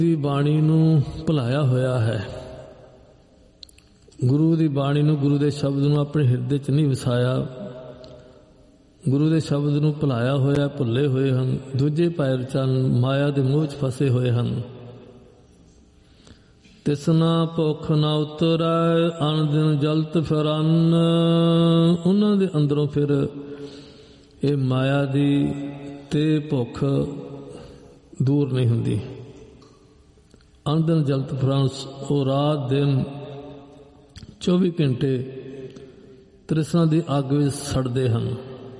ਦੀ ਬਾਣੀ ਨੂੰ ਭੁਲਾਇਆ ਹੋਇਆ ਹੈ। ਗੁਰੂ ਦੀ ਬਾਣੀ ਨੂੰ, ਗੁਰੂ ਦੇ ਸ਼ਬਦ ਨੂੰ ਆਪਣੇ ਹਿਰਦੇ 'ਚ ਨਹੀਂ ਵਸਾਇਆ। ਗੁਰੂ ਦੇ ਸ਼ਬਦ ਨੂੰ ਭੁਲਾਇਆ ਹੋਇਆ, ਭੁੱਲੇ ਹੋਏ ਹਨ। ਦੂਜੇ ਪੈਰ ਚੱਲ ਮਾਇਆ ਦੇ ਮੋਹ 'ਚ ਫਸੇ ਹੋਏ ਹਨ। ਤਿਸਨਾ ਭੁੱਖ ਨਾ ਉਤਰੈ, ਅਣ ਦਿਨ ਜਲਤ ਫਿਰਨ। ਉਹਨਾਂ ਦੇ ਅੰਦਰੋਂ ਫਿਰ ਇਹ ਮਾਇਆ ਦੀ ਤੇ ਭੁੱਖ ਦੂਰ ਨਹੀਂ ਹੁੰਦੀ। ਅਣ ਦਿਨ ਜਲਤ ਫਿਰਨ, ਉਹ ਰਾਤ ਦਿਨ 24 ਘੰਟੇ ਤ੍ਰਿਸ਼ਨਾ ਦੀ ਅੱਗ ਵਿੱਚ ਸੜਦੇ ਹਨ।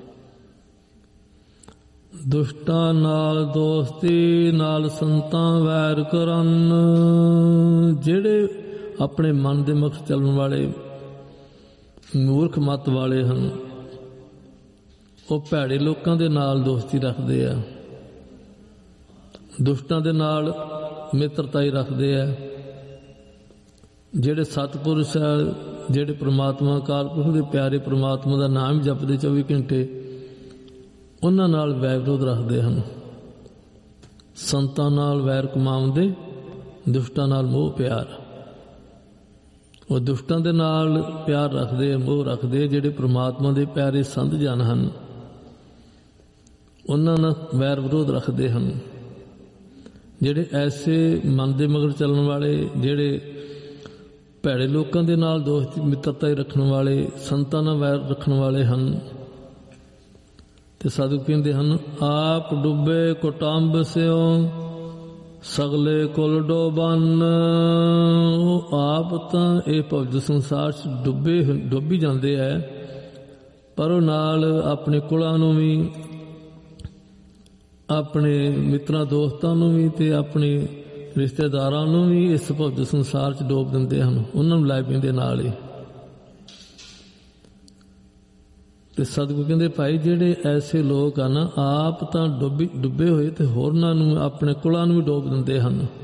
ਦੁਸ਼ਟਾਂ ਨਾਲ ਦੋਸਤੀ, ਨਾਲ ਸੰਤਾਂ ਵੈਰ ਕਰਨ। ਜਿਹੜੇ ਆਪਣੇ ਮਨ ਦੇ ਮਕਸਦ ਚੱਲਣ ਵਾਲੇ ਮੂਰਖ ਮਤ ਵਾਲੇ ਹਨ, ਉਹ ਭੈੜੇ ਲੋਕਾਂ ਦੇ ਨਾਲ ਦੋਸਤੀ ਰੱਖਦੇ ਆ, ਦੁਸ਼ਟਾਂ ਦੇ ਨਾਲ ਮਿੱਤਰਤਾ ਹੀ ਰੱਖਦੇ ਆ। ਜਿਹੜੇ ਸਤਿਪੁਰਸ਼ ਆ, ਜਿਹੜੇ ਪ੍ਰਮਾਤਮਾ ਅਕਾਲ ਪੁਰਖ ਦੇ ਪਿਆਰੇ ਪ੍ਰਮਾਤਮਾ ਦਾ ਨਾਮ ਜਪਦੇ 24 ਘੰਟੇ, ਉਹਨਾਂ ਨਾਲ ਵੈਰ ਵਿਰੋਧ ਰੱਖਦੇ ਹਨ। ਸੰਤਾਂ ਨਾਲ ਵੈਰ ਕਮਾਉਂਦੇ, ਦੁਸ਼ਟਾਂ ਨਾਲ ਮੋਹ ਪਿਆਰ। ਉਹ ਦੁਸ਼ਟਾਂ ਦੇ ਨਾਲ ਪਿਆਰ ਰੱਖਦੇ, ਮੋਹ ਰੱਖਦੇ। ਜਿਹੜੇ ਪ੍ਰਮਾਤਮਾ ਦੇ ਪਿਆਰੇ ਸੰਤ ਜਨ ਹਨ, ਉਹਨਾਂ ਨਾਲ ਵੈਰ ਵਿਰੋਧ ਰੱਖਦੇ ਹਨ। ਜਿਹੜੇ ਐਸੇ ਮਨ ਦੇ ਮਗਰ ਚੱਲਣ ਵਾਲੇ, ਜਿਹੜੇ ਭੈੜੇ ਲੋਕਾਂ ਦੇ ਨਾਲ ਦੋਸਤੀ ਮਿੱਤਰਤਾ ਹੀ ਰੱਖਣ ਵਾਲੇ, ਸੰਤਾਂ ਨਾਲ ਵੈਰ ਰੱਖਣ ਵਾਲੇ ਹਨ। ਤੇ ਸਾਧੂ ਕਹਿੰਦੇ ਹਨ, ਆਪ ਡੁੱਬੇ ਕੁਟੰਬ ਸਿਓ, ਸਗਲੇ ਕੁਲ ਡੋਬਨ। ਉਹ ਆਪ ਤਾਂ ਇਹ ਭਵ ਸੰਸਾਰ 'ਚ ਡੁੱਬੀ ਜਾਂਦੇ ਹੈ, ਪਰ ਉਹ ਨਾਲ ਆਪਣੇ ਕੁਲਾਂ ਨੂੰ ਵੀ, ਆਪਣੇ ਮਿੱਤਰਾਂ ਦੋਸਤਾਂ ਨੂੰ ਵੀ ਤੇ ਆਪਣੇ ਰਿਸ਼ਤੇਦਾਰਾਂ ਨੂੰ ਵੀ ਇਸ ਭਵ ਸੰਸਾਰ 'ਚ ਡੋਬ ਦਿੰਦੇ ਹਨ। ਉਹਨਾਂ ਨੂੰ ਲੈ ਪੈਂਦੇ ਨਾਲ ਹੀ। ਤੇ ਸਤਿਗੁਰੂ ਕਹਿੰਦੇ, ਭਾਈ ਜਿਹੜੇ ਐਸੇ ਲੋਕ ਹਨ, ਆਪ ਤਾਂ ਡੁੱਬੇ ਹੋਏ ਤੇ ਹੋਰਨਾਂ ਨੂੰ, ਆਪਣੇ ਕੁਲਾਂ ਨੂੰ ਵੀ ਡੋਬ ਦਿੰਦੇ ਹਨ।